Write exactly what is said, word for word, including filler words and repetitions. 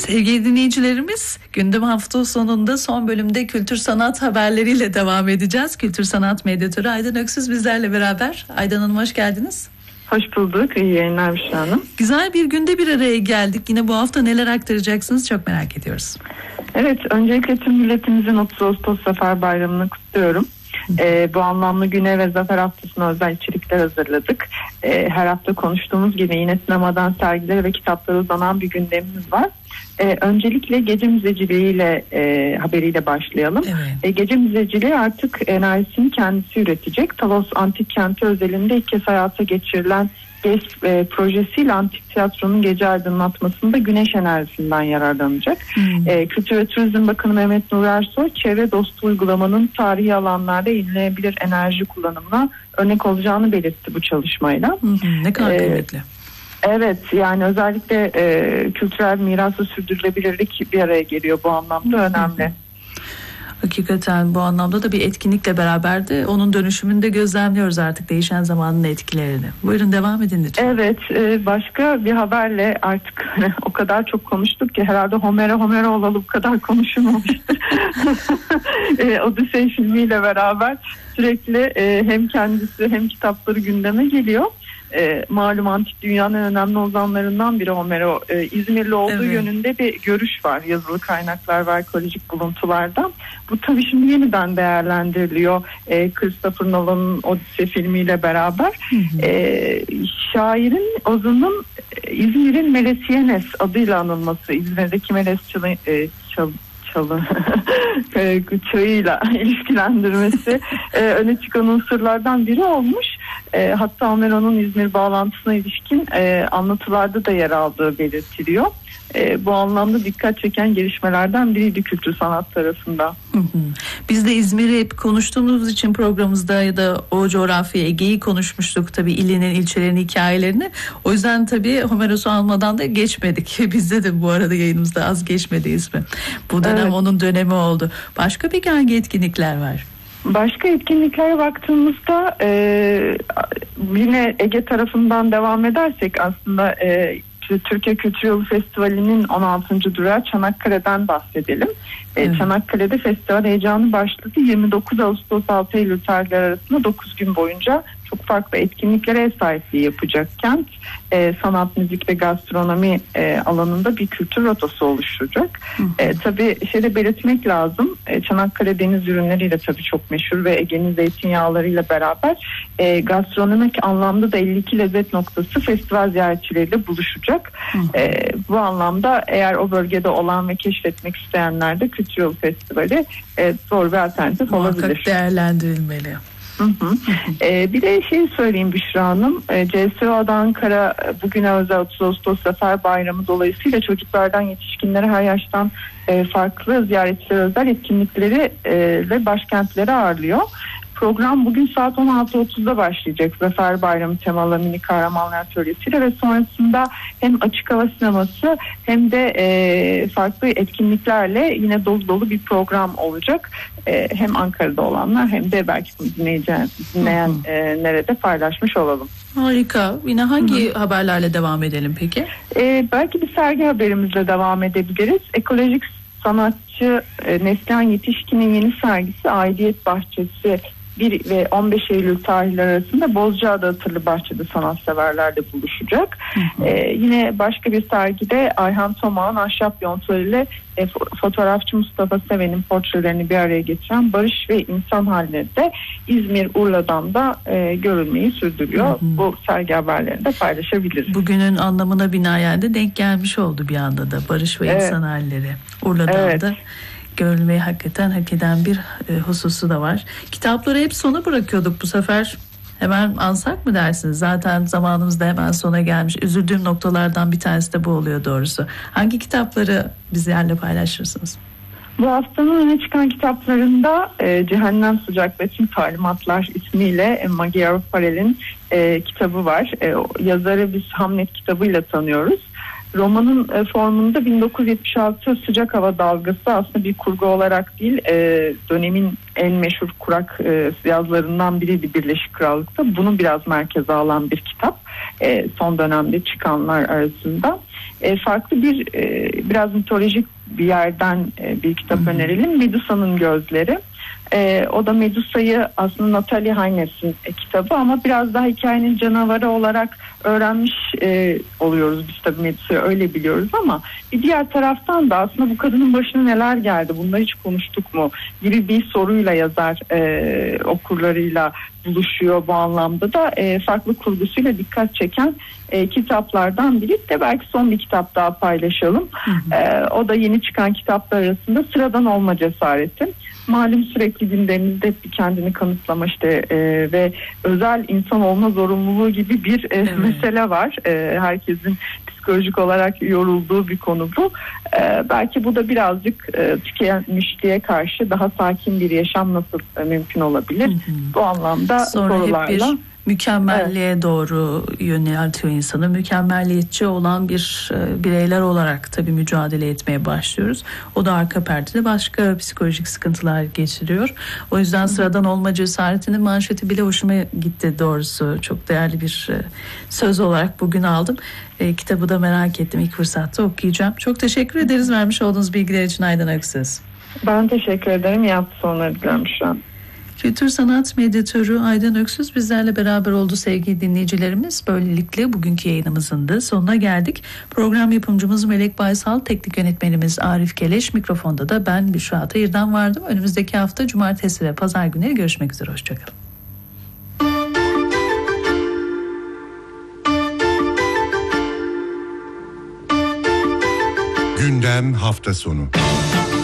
Sevgili dinleyicilerimiz, gündem hafta sonunda son bölümde kültür sanat haberleriyle devam edeceğiz. Kültür sanat medyatörü Aydan Öksüz bizlerle beraber. Aydan Hanım hoş geldiniz. Hoş bulduk. İyi yayınlar Büşra Hanım. Güzel bir günde bir araya geldik. Yine bu hafta neler aktaracaksınız çok merak ediyoruz. Evet, öncelikle tüm milletimizin otuz Ağustos Zafer Bayramı'nı kutluyorum. Ee, bu anlamlı güne ve Zafer Haftası'na özel içerikler hazırladık. Ee, her hafta konuştuğumuz gibi yine sinemadan sergilere ve kitaplara uzanan bir gündemimiz var. Ee, öncelikle gece müzeciliğiyle e, haberiyle başlayalım. Evet. E, gece müzeciliği artık enerjisini kendisi üretecek. Talos Antik Kenti özelinde ilk kez hayata geçirilen GES e, projesiyle antik tiyatronun gece aydınlatmasında güneş enerjisinden yararlanacak. Hmm. E, Kültür ve Turizm Bakanı Mehmet Nur Ersoy, çevre dostu uygulamanın tarihi alanlarda yenilenebilir enerji kullanımına örnek olacağını belirtti bu çalışmayla. Hmm, ne kadar e, kıymetli. Evet, yani özellikle e, kültürel mirası sürdürülebilirlik bir araya geliyor, bu anlamda önemli. Hmm. Hakikaten bu anlamda da bir etkinlikle beraber de onun dönüşümünü de gözlemliyoruz artık, değişen zamanın etkilerini. Buyurun devam edin lütfen. Evet, başka bir haberle artık o kadar çok konuştuk ki herhalde Homero Homero olalı bu kadar konuşulmamıştır. Odyssey filmiyle beraber sürekli hem kendisi hem kitapları gündeme geliyor. E, malum antik dünyanın önemli ozanlarından biri Homero. E, İzmirli olduğu evet. yönünde bir görüş var yazılı kaynaklar ve arkeolojik buluntulardan. Bu tabii şimdi yeniden değerlendiriliyor e, Christopher Nolan'ın Odyssey filmiyle beraber. Hı hı. E, şairin ozanın e, İzmir'in Melesiyenes adıyla anılması, İzmir'deki Meles Çalı, e, Çalı Çalı çağıyla ilişkilendirmesi e, öne çıkan unsurlardan biri olmuş. E, hatta Homero'nun İzmir bağlantısına ilişkin e, anlatılarda da yer aldığı belirtiliyor. E, bu anlamda dikkat çeken gelişmelerden biriydi kültür sanat tarafında. Hı hı. Biz de İzmir'i hep konuştuğumuz için programımızda ya da o coğrafya Ege'yi konuşmuştuk tabii, ilinin, ilçelerin hikayelerini. O yüzden tabii Homeros'u almadan da geçmedik. Bizde de bu arada yayınımızda az geçmedi ismi. Bu dönem evet. onun dönemi oldu. Başka peki hangi etkinlikler var? Başka etkinliklere baktığımızda e, yine Ege tarafından devam edersek aslında e, Türkiye Kültür Yolu Festivali'nin on altıncı durağı Çanakkale'den bahsedelim. Evet. Çanakkale'de festival heyecanı başladı. yirmi dokuz Ağustos altı Eylül tarihleri arasında dokuz gün boyunca çok farklı etkinliklere ev sahipliği yapacak kent. E, sanat, müzik ve gastronomi e, alanında bir kültür rotası oluşturacak. E, tabii şeyde belirtmek lazım. E, Çanakkale deniz ürünleriyle tabii çok meşhur ve Ege'nin zeytinyağlarıyla beraber e, gastronomik anlamda da elli iki lezzet noktası festival ziyaretçileriyle buluşacak. E, bu anlamda eğer o bölgede olan ve keşfetmek isteyenler de Kültür Yolu Festivali e, doğru bir alternatif muhakkak olabilir. Muhakkak değerlendirilmeli. Hı hı. ee, bir de şey söyleyeyim Büşra Hanım, e, C S O'da Ankara bugüne özel otuz Ağustos Zafer Bayramı dolayısıyla çocuklardan yetişkinlere her yaştan e, farklı ziyaretçilere özel etkinlikleri e, ve başkentleri ağırlıyor. Program bugün saat on altı otuzda başlayacak Zafer Bayramı temalı mini kahramanlar atölyesiyle ve sonrasında hem açık hava sineması hem de e, farklı etkinliklerle yine dolu dolu bir program olacak. E, hem Ankara'da olanlar hem de belki dinleyen, dinleyen e, nerede paylaşmış olalım. Harika. Yine hangi Hı-hı. haberlerle devam edelim peki? E, belki bir sergi haberimizle devam edebiliriz. Ekolojik sanatçı e, Neslihan Yetişkin'in yeni sergisi Aidiyet Bahçesi bir ve on beş Eylül tarihleri arasında Bozcaada Hatırlı Bahçe'de sanatseverler de buluşacak. Hı hı. Ee, yine başka bir sergide Ayhan Tomağ'ın ahşap yontlarıyla e, fotoğrafçı Mustafa Seven'in portrelerini bir araya getiren Barış ve İnsan Halleri de İzmir Urla'dan da e, görülmeyi sürdürüyor. Hı hı. Bu sergi haberlerini de paylaşabiliriz. Bugünün anlamına binaen de denk gelmiş oldu bir anda da Barış ve evet. İnsan Halleri Urla'dan evet. da görülmeyi hakikaten hak eden bir e, hususu da var. Kitapları hep sona bırakıyorduk, bu sefer hemen ansak mı dersiniz? Zaten zamanımız da hemen sona gelmiş. Üzüldüğüm noktalardan bir tanesi de bu oluyor doğrusu. Hangi kitapları bizlerle paylaşırsınız? Bu haftanın öne çıkan kitaplarında e, Cehennem Sıcak ve Tüm Talimatlar ismiyle e, Magyar Farel'in e, kitabı var. E, yazarı biz Hamlet kitabıyla tanıyoruz. Romanın e, formunda bin dokuz yüz yetmiş altı sıcak hava dalgası aslında bir kurgu olarak değil, e, dönemin en meşhur kurak e, yazlarından biriydi Birleşik Krallık'ta. Bunu biraz merkeze alan bir kitap. E, son dönemde çıkanlar arasında. E, farklı bir e, biraz mitolojik bir yerden e, bir kitap hmm. önerelim. Medusa'nın Gözleri. E, o da Medusa'yı aslında Natalie Haynes'in e, kitabı ama biraz daha hikayenin canavarı olarak öğrenmiş e, oluyoruz. Biz tabii Medusa'yı öyle biliyoruz ama bir diğer taraftan da aslında bu kadının başına neler geldi, bunları hiç konuştuk mu gibi bir soruyla yazar e, okurlarıyla buluşuyor. Bu anlamda da e, farklı kurgusuyla dikkat çeken e, kitaplardan biri de belki son bir kitap daha paylaşalım. Hı hı. E, o da yeni çıkan kitaplar arasında Sıradan Olma Cesareti. Malum sürekli gündemimizde bir kendini kanıtlama işte e, ve özel insan olma zorunluluğu gibi bir e, evet. mesele var. E, herkesin psikolojik olarak yorulduğu bir konu bu. E, belki bu da birazcık e, tükenmişliğe karşı daha sakin bir yaşam nasıl e, mümkün olabilir? Hı hı. Bu anlamda sonra sorularla. Hep bir mükemmelliğe evet. doğru yöneltiyor insanı. Mükemmelliyetçi olan bir e, bireyler olarak tabii mücadele etmeye başlıyoruz. O da arka perdede başka psikolojik sıkıntılar geçiriyor. O yüzden Hı. Sıradan Olma Cesaretinin manşeti bile hoşuma gitti doğrusu. Çok değerli bir e, söz olarak bugün aldım. E, kitabı da merak ettim. İlk fırsatta okuyacağım. Çok teşekkür ederiz vermiş olduğunuz bilgiler için Aydan Öksüz. Ben teşekkür ederim. İyi hafta sonları diliyorum şu an. Kültür sanat medyatörü Aydan Öksüz bizlerle beraber oldu sevgili dinleyicilerimiz. Böylelikle bugünkü yayınımızın da sonuna geldik. Program yapımcımız Melek Baysal, teknik yönetmenimiz Arif Keleş, mikrofonda da ben Büşra Atayır'dan vardım. Önümüzdeki hafta cumartesi ve pazar günleri görüşmek üzere. Hoşçakalın. Gündem hafta sonu.